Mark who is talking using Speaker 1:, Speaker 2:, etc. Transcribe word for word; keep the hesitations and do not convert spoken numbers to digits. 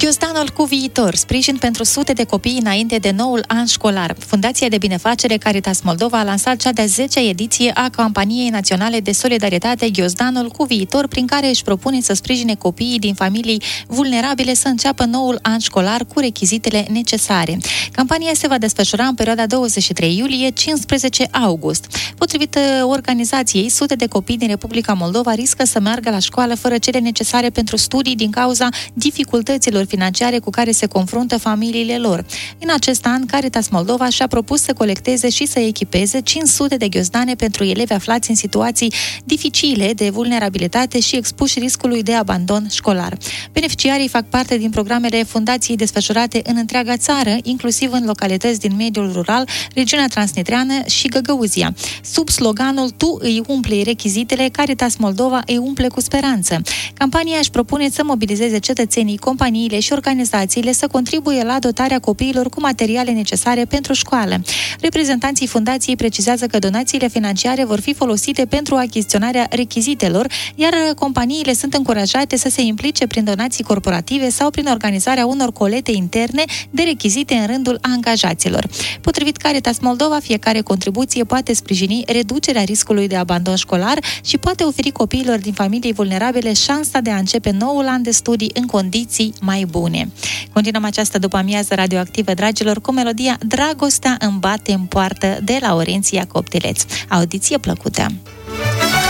Speaker 1: Ghiozdanul cu viitor, sprijin pentru sute de copii înainte de noul an școlar. Fundația de Binefacere Caritas Moldova a lansat cea de-a zecea ediție a campaniei naționale de solidaritate Ghiozdanul cu viitor, prin care își propune să sprijine copiii din familii vulnerabile să înceapă noul an școlar cu rechizitele necesare. Campania se va desfășura în perioada douăzeci și trei iulie - cincisprezece august. Potrivit organizației, sute de copii din Republica Moldova riscă să meargă la școală fără cele necesare pentru studii din cauza dificultăților financiare cu care se confruntă familiile lor. În acest an, Caritas Moldova și-a propus să colecteze și să echipeze cinci sute de ghiozdane pentru elevi aflați în situații dificile de vulnerabilitate și expuși riscului de abandon școlar. Beneficiarii fac parte din programele fundației desfășurate în întreaga țară, inclusiv în localități din mediul rural, regiunea transnistreană și Găgăuzia. Sub sloganul "Tu îi umpli rechizitele, Caritas Moldova îi umple cu speranță". Campania își propune să mobilizeze cetățenii, companiile și organizațiile să contribuie la dotarea copiilor cu materiale necesare pentru școală. Reprezentanții fundației precizează că donațiile financiare vor fi folosite pentru achiziționarea rechizitelor, iar companiile sunt încurajate să se implice prin donații corporative sau prin organizarea unor colete interne de rechizite în rândul angajaților. Potrivit Caritas Moldova, fiecare contribuție poate sprijini reducerea riscului de abandon școlar și poate oferi copiilor din familii vulnerabile șansa de a începe noul an de studii în condiții mai bune. Continuăm această după-amiază radioactivă, dragilor, cu melodia Dragostea îmi bate în poartă de Laurenția Coptileț. Audiție plăcută!